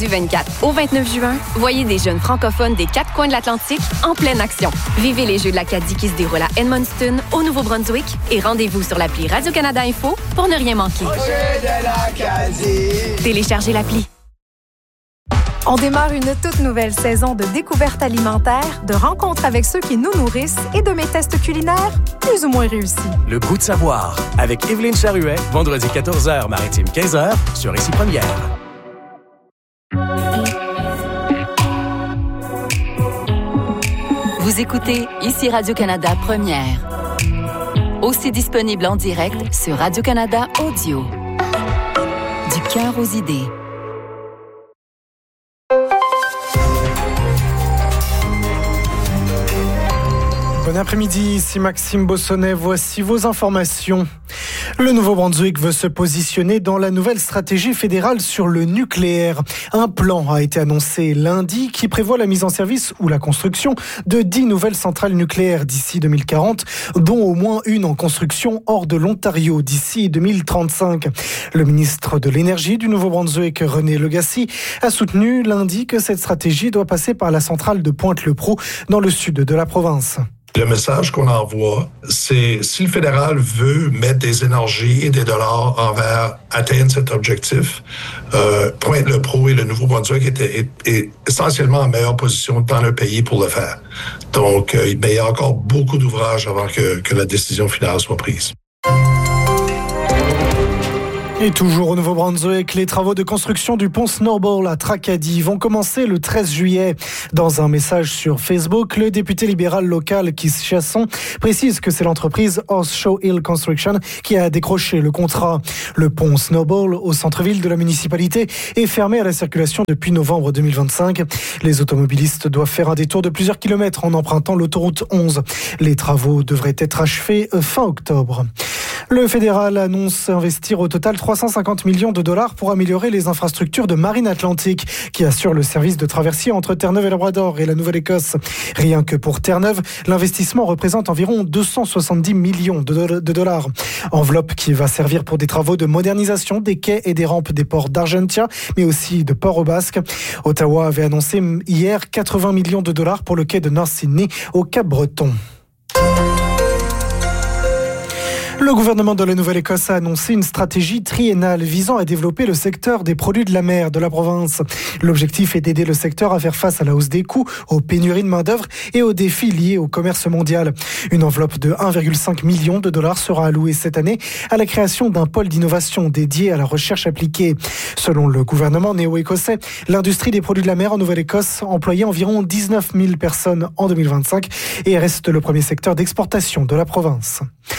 Du 24 au 29 juin, voyez des jeunes francophones des 4 coins de l'Atlantique en pleine action. Vivez les Jeux de l'Acadie qui se déroulent à Edmundston, au Nouveau-Brunswick, et rendez-vous sur l'appli Radio-Canada Info pour ne rien manquer. Téléchargez l'appli. On démarre une toute nouvelle saison de découvertes alimentaires, de rencontres avec ceux qui nous nourrissent et de mes tests culinaires plus ou moins réussis. Le goût de savoir, avec Évelyne Charuet, vendredi 14h, maritime 15h, sur Ici Première. Vous écoutez Ici Radio-Canada Première. Aussi disponible en direct sur Radio-Canada Audio. Du cœur aux idées. Bon après-midi, ici Maxime Bossonnet, voici vos informations. Le Nouveau-Brunswick veut se positionner dans la nouvelle stratégie fédérale sur le nucléaire. Un plan a été annoncé lundi qui prévoit la mise en service ou la construction de 10 nouvelles centrales nucléaires d'ici 2040, dont au moins une en construction hors de l'Ontario d'ici 2035. Le ministre de l'Énergie du Nouveau-Brunswick, René Legacy, a soutenu lundi que cette stratégie doit passer par la centrale de Pointe-le-Prou dans le sud de la province. Le message qu'on envoie, c'est si le fédéral veut mettre des énergies et des dollars envers atteindre cet objectif, Pointe-le-Prou et le Nouveau-Brunswick est essentiellement en meilleure position dans le pays pour le faire. Donc, il y a encore beaucoup d'ouvrages avant que la décision finale soit prise. Et toujours au Nouveau-Brunswick, les travaux de construction du pont Snowball à Tracadie vont commencer le 13 juillet. Dans un message sur Facebook, le député libéral local Keith Chasson précise que c'est l'entreprise Horseshoe Hill Construction qui a décroché le contrat. Le pont Snowball au centre-ville de la municipalité est fermé à la circulation depuis novembre 2025. Les automobilistes doivent faire un détour de plusieurs kilomètres en empruntant l'autoroute 11. Les travaux devraient être achevés fin octobre. Le fédéral annonce investir au total 350 millions de dollars pour améliorer les infrastructures de Marine Atlantique qui assurent le service de traversier entre Terre-Neuve et Labrador et la Nouvelle-Écosse. Rien que pour Terre-Neuve, l'investissement représente environ 270 millions de dollars. Enveloppe qui va servir pour des travaux de modernisation des quais et des rampes des ports d'Argentia, mais aussi de Port-au-Basque. Ottawa avait annoncé hier 80 millions de dollars pour le quai de North Sydney au Cap-Breton. Le gouvernement de la Nouvelle-Écosse a annoncé une stratégie triennale visant à développer le secteur des produits de la mer de la province. L'objectif est d'aider le secteur à faire face à la hausse des coûts, aux pénuries de main-d'œuvre et aux défis liés au commerce mondial. Une enveloppe de 1,5 million de dollars sera allouée cette année à la création d'un pôle d'innovation dédié à la recherche appliquée. Selon le gouvernement néo-écossais, l'industrie des produits de la mer en Nouvelle-Écosse employait environ 19 000 personnes en 2025 et reste le premier secteur d'exportation de la province.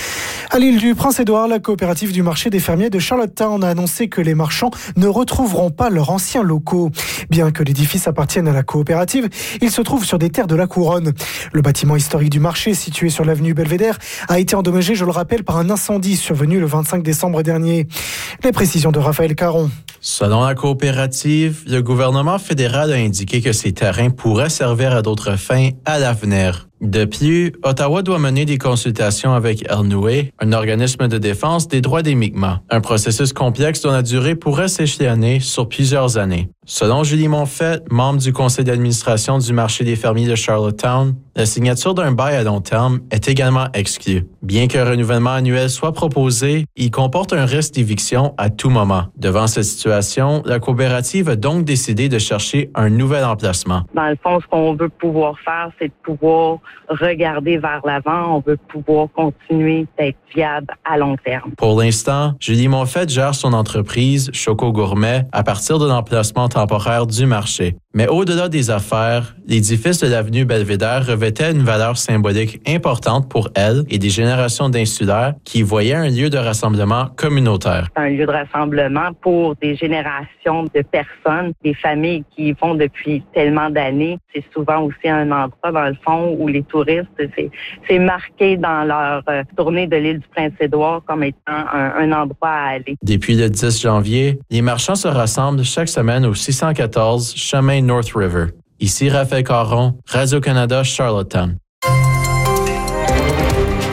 À l'île du Prince-Édouard, la coopérative du marché des fermiers de Charlottetown a annoncé que les marchands ne retrouveront pas leurs anciens locaux. Bien que l'édifice appartienne à la coopérative, il se trouve sur des terres de la Couronne. Le bâtiment historique du marché, situé sur l'avenue Belvédère, a été endommagé, je le rappelle, par un incendie survenu le 25 décembre dernier. Les précisions de Raphaël Caron. Selon la coopérative, le gouvernement fédéral a indiqué que ces terrains pourraient servir à d'autres fins à l'avenir. De plus, Ottawa doit mener des consultations avec Elnoué, un organisme de défense des droits des Mi'kmaq. Un processus complexe dont la durée pourrait s'échelonner sur plusieurs années. Selon Julie Monfette, membre du conseil d'administration du marché des fermiers de Charlottetown, la signature d'un bail à long terme est également exclue. Bien qu'un renouvellement annuel soit proposé, il comporte un risque d'éviction à tout moment. Devant cette situation, la coopérative a donc décidé de chercher un nouvel emplacement. Dans le fond, ce qu'on veut pouvoir faire, c'est de pouvoir regarder vers l'avant. On veut pouvoir continuer d'être viable à long terme. Pour l'instant, Julie Monfette gère son entreprise, Choco Gourmet, à partir de l'emplacement temporaire du marché. Mais au-delà des affaires, l'édifice de l'avenue Belvédère revêtait une valeur symbolique importante pour elle et des générations d'insulaires qui voyaient un lieu de rassemblement communautaire. Un lieu de rassemblement pour des générations de personnes, des familles qui y vont depuis tellement d'années. C'est souvent aussi un endroit, dans le fond, où les touristes, c'est marqué dans leur tournée de l'île du Prince-Édouard comme étant un endroit à aller. Depuis le 10 janvier, les marchands se rassemblent chaque semaine au 614 chemin North River. Ici Raphaël Caron, Radio-Canada, Charlottetown.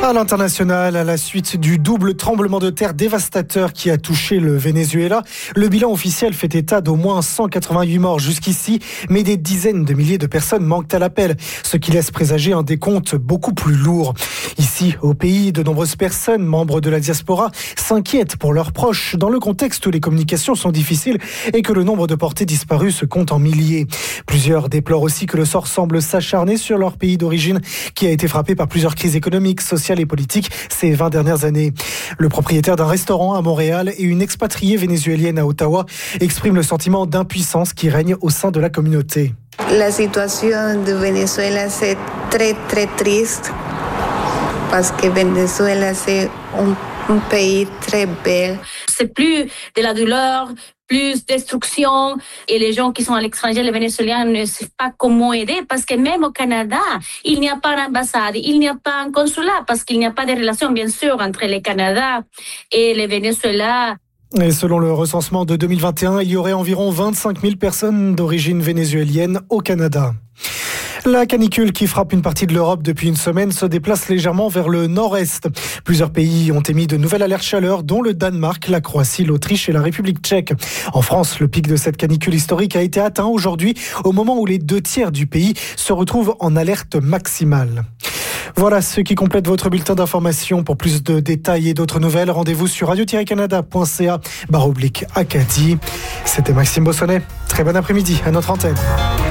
À l'international, à la suite du double tremblement de terre dévastateur qui a touché le Venezuela, le bilan officiel fait état d'au moins 188 morts jusqu'ici, mais des dizaines de milliers de personnes manquent à l'appel, ce qui laisse présager un décompte beaucoup plus lourd. Ici, au pays, de nombreuses personnes, membres de la diaspora, s'inquiètent pour leurs proches, dans le contexte où les communications sont difficiles et que le nombre de portés disparus se compte en milliers. Plusieurs déplorent aussi que le sort semble s'acharner sur leur pays d'origine, qui a été frappé par plusieurs crises économiques, sociales et politiques ces 20 dernières années. Le propriétaire d'un restaurant à Montréal et une expatriée vénézuélienne à Ottawa expriment le sentiment d'impuissance qui règne au sein de la communauté. La situation de Venezuela c'est très très triste parce que Venezuela c'est un pays très bel. C'est plus de la douleur, plus destruction et les gens qui sont à l'étranger, les Vénézuéliens ne savent pas comment aider parce que même au Canada, il n'y a pas d'ambassade, il n'y a pas un consulat parce qu'il n'y a pas de relation bien sûr entre le Canada et le Venezuela. Et selon le recensement de 2021, il y aurait environ 25 000 personnes d'origine vénézuélienne au Canada. La canicule qui frappe une partie de l'Europe depuis une semaine se déplace légèrement vers le nord-est. Plusieurs pays ont émis de nouvelles alertes chaleur, dont le Danemark, la Croatie, l'Autriche et la République tchèque. En France, le pic de cette canicule historique a été atteint aujourd'hui, au moment où les 2/3 du pays se retrouvent en alerte maximale. Voilà ce qui complète votre bulletin d'information. Pour plus de détails et d'autres nouvelles, rendez-vous sur radio-canada.ca/Acadie. C'était Maxime Bossonnet. Très bon après-midi à notre antenne.